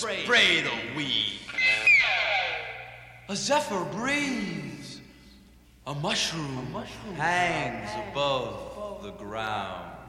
spray the weed. A zephyr breathes. A mushroom hangs above the ground.